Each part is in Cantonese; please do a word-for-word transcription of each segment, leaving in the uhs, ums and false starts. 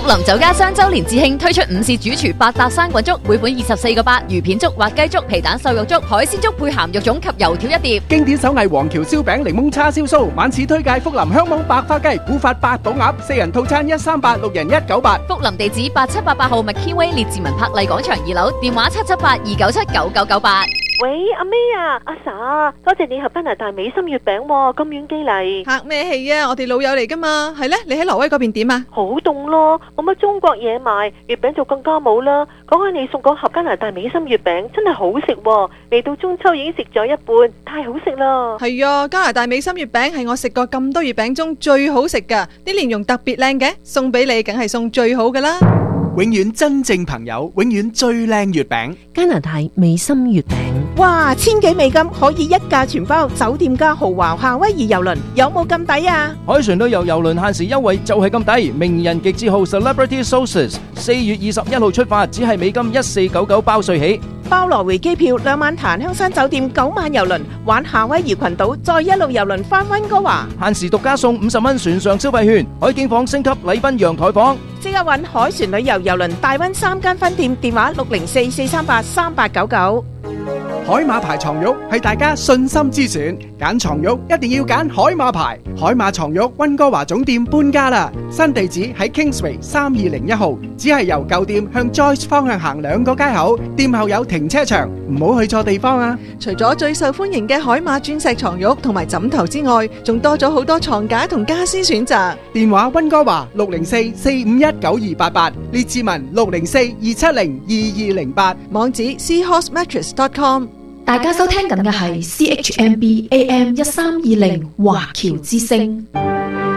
福林酒家雙周年致慶推出午市主廚八搭生滾粥，每款二十四個八，魚片粥、滑雞粥、皮蛋瘦肉粥、海鮮粥配鹹肉粽及油條一碟。 經典手藝黃橋燒餅、檸檬叉燒酥，晚市推介福林香網白花雞、古法八寶鴨，四人套餐一三八，六人一九八。 福林地址八七八八號麥堅威列治文柏麗廣場二樓，電話七七八二九七九九九八。 喂，阿 May 啊，阿 Sa，多謝你合加拿大美心月餅喎，咁遠寄嚟。 客咩氣啊？我哋老友嚟噶嘛，係呢？你喺挪威嗰邊點啊？ 好凍咯，冇乜中國嘢賣，月餅就更加冇啦。講下你送嗰盒加拿大美心月餅真係好食喎，嚟到中秋已經食咗一半，太好食啦。 係啊，加拿大美心月餅係我食過咁多月餅中最好食噶，啲蓮蓉特別靚嘅，送俾你梗係送最好噶啦。 永遠真正朋友，永遠最靚月餅。 加拿大美心月餅， 哇，千幾美金可以一價全包，酒店加豪華夏威夷郵輪，有冇咁抵啊？ 海船旅遊郵輪限時優惠就係咁抵，名人極致號 Celebrity Sources 四月二十一號出發，只係美金一四九九包稅起， 包來回機票，兩晚檀香山酒店，九晚郵輪玩夏威夷群島，再一路郵輪翻溫哥華， 限時獨家送五十蚊船上消費券，海景房升級禮賓陽台房。 即刻搵海船旅遊郵輪大溫三間分店，電話六零四四三八三八九九。 海馬牌床褥係大家信心之選，揀床褥一定要揀海馬牌。海馬床褥溫哥華總店搬家啦，新地址喺 Kingsway 三二零一號，只係由舊店向 Joyce 方向行兩個街口，店後有停車場，唔好去錯地方啊！ 除咗最受歡迎嘅海馬鑽石床褥同埋枕頭之外，仲多咗好多床架同家私選擇。 電話溫哥華六零四四五一九二八八，列治文六零四二七零二二零八， 網址 seahorse mattress dot com。 大家收聽緊嘅係 C H M B A M 一三二零華僑之聲，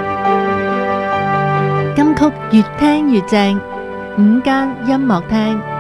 金曲越聽越正，午間音樂廳。